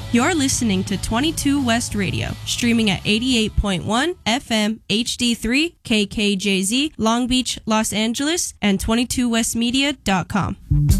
You're listening to 22 West Radio, streaming at 88.1 FM HD3 KKJZ, Long Beach, Los Angeles, and 22westmedia.com.